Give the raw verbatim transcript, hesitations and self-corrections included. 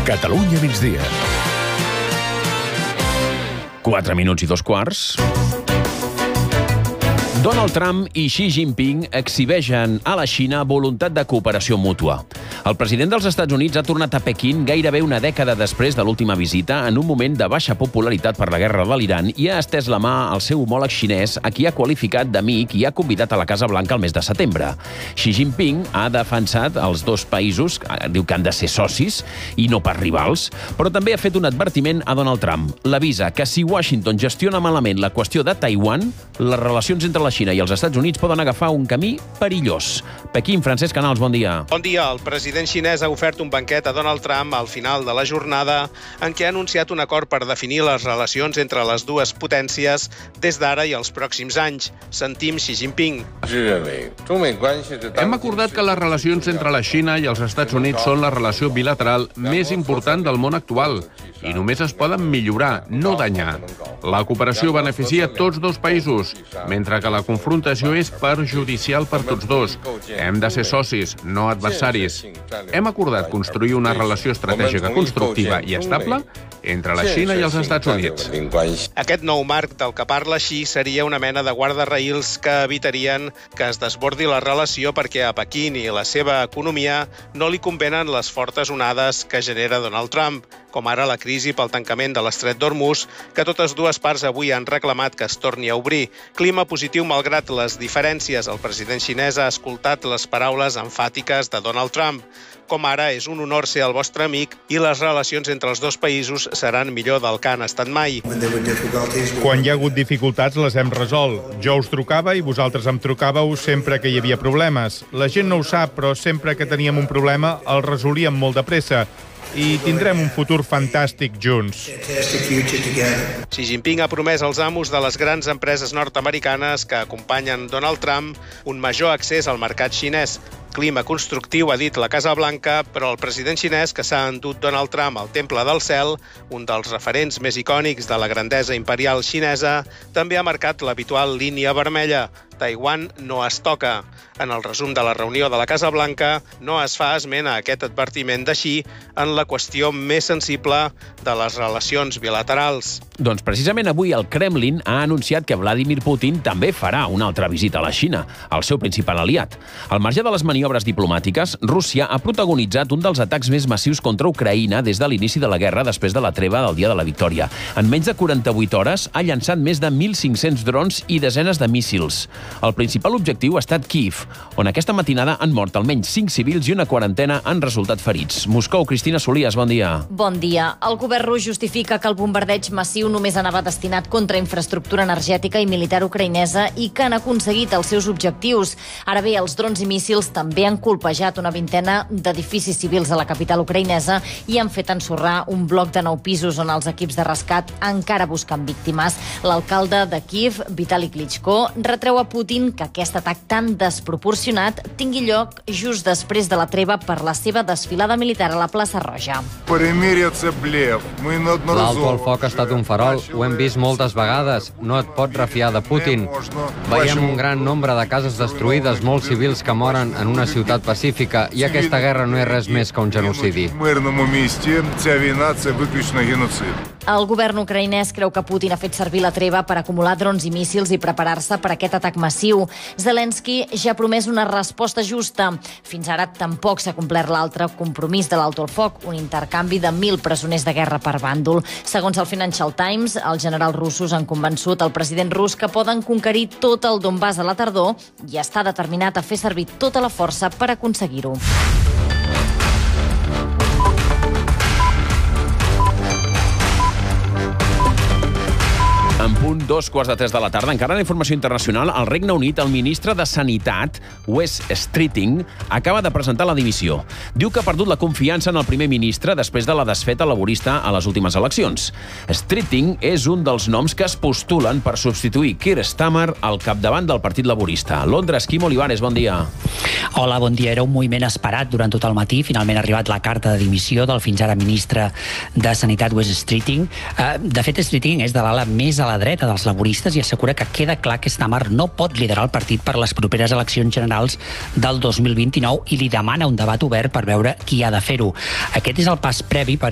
Catalunya migdia. Quatre minuts i dos quarts. Donald Trump i Xi Jinping exhibeixen a la Xina voluntat de cooperació mútua. El president dels Estats Units ha tornat a Pequín gairebé una dècada després de l'última visita, en un moment de baixa popularitat per la guerra de l'Iran, i ha estès la mà al seu homòleg xinès, a qui ha qualificat d'amic i ha convidat a la Casa Blanca el mes de setembre. Xi Jinping ha defensat els dos països, diu que han de ser socis i no pas rivals, però també ha fet un advertiment a Donald Trump. L'avisa que si Washington gestiona malament la qüestió de Taiwan, les relacions entre la Xina i els Estats Units poden agafar un camí perillós. Pequín, Francesc Canals, bon dia. Bon dia. El president xinès ha ofert un banquet a Donald Trump al final de la jornada en què ha anunciat un acord per definir les relacions entre les dues potències des d'ara i els pròxims anys. Sentim Xi Jinping. Hem acordat que les relacions entre la Xina i els Estats Units són la relació bilateral més important del món actual i només es poden millorar, no danyar. La cooperació beneficia tots dos països, mentre que la confrontació és perjudicial per tots dos. Hem de ser socis, no adversaris. Hem acordat construir una relació estratègica constructiva i estable entre la Xina i els Estats Units. Aquest nou marc del que parla Xi seria una mena de guardarraïls que evitarien que es desbordi la relació perquè a Pequín i la seva economia no li convenen les fortes onades que genera Donald Trump, com ara la crisi pel tancament de l'estret d'Hormuz, que totes dues parts avui han reclamat que es torni a obrir. Clima positiu malgrat les diferències. El president xinès ha escoltat les paraules emfàtiques de Donald Trump, com ara és un honor ser el vostre amic i les relacions entre els dos països seran millor del que han estat mai. Quan hi ha hagut dificultats les hem resolt. Jo us trucava i vosaltres em trucàveu sempre que hi havia problemes. La gent no ho sap, però sempre que teníem un problema el resolíem molt de pressa. I tindrem un futur fantàstic junts. Xi Jinping ha promès als amos de les grans empreses nord-americanes que acompanyen Donald Trump un major accés al mercat xinès. Clima constructiu, ha dit la Casa Blanca, però el president xinès que s'ha endut Donald Trump al Temple del Cel, un dels referents més icònics de la grandesa imperial xinesa, també ha marcat l'habitual línia vermella. Taiwan no es toca. En el resum de la reunió de la Casa Blanca no es fa esment a aquest advertiment de Xi en la qüestió més sensible de les relacions bilaterals. Doncs precisament avui el Kremlin ha anunciat que Vladimir Putin també farà una altra visita a la Xina, el seu principal aliat. Al marge de les maniobres diplomàtiques, Rússia ha protagonitzat un dels atacs més massius contra Ucraïna des de l'inici de la guerra després de la treva del Dia de la Victòria. En menys de quaranta-vuit hores ha llançat més de mil cinc-cents drons i desenes de míssils. El principal objectiu ha estat Kíev, on aquesta matinada han mort almenys cinc civils i una quarantena han resultat ferits. Moscou, Cristina Solias, bon dia. Bon dia. El govern rus justifica que el bombardeig massiu només anava destinat contra infraestructura energètica i militar ucraïnesa i que han aconseguit els seus objectius. Ara bé, els drons i míssils també han colpejat una vintena d'edificis civils a la capital ucraïnesa i han fet ensorrar un bloc de nou pisos on els equips de rescat encara busquen víctimes. L'alcalde de Kíev, Vitali Klitschko, retreu a Putin que aquest atac tan desproporcionat tingui lloc just després de la treva per la seva desfilada militar a la plaça Roja. L'alto al foc ha estat un farol, ho hem vist moltes vegades, no et pots refiar de Putin. Veiem un gran nombre de cases destruïdes, molts civils que moren en una ciutat pacífica i aquesta guerra no és res més que un genocidi. El govern ucraïnès creu que Putin ha fet servir la treva per acumular drons i míssils i preparar-se per aquest atac massiu. Zelensky ja ha promès una resposta justa. Fins ara tampoc s'ha complert l'altre compromís de l'alto al foc, un intercanvi de mil presoners de guerra per bàndol. Segons el Financial Times, els generals russos han convençut el president rus que poden conquerir tot el Donbass a la tardor i està determinat a fer servir tota la força per aconseguir-ho. En punt dos quarts de tres de la tarda, encara en informació internacional, al Regne Unit, el ministre de Sanitat, Wes Streeting, acaba de presentar la dimissió. Diu que ha perdut la confiança en el primer ministre després de la desfeta laborista a les últimes eleccions. Streeting és un dels noms que es postulen per substituir Keir Starmer al capdavant del Partit Laborista. Londres, Quim Olivares, bon dia. Hola, bon dia. Era un moviment esperat durant tot el matí. Finalment ha arribat la carta de dimissió del fins ara ministre de Sanitat, Wes Streeting. De fet, Streeting és de l'ala més a la dreta dels laboristes i assegura que queda clar que Starmer no pot liderar el partit per les properes eleccions generals del dos mil vint-i-nou i li demana un debat obert per veure qui ha de fer-ho. Aquest és el pas previ per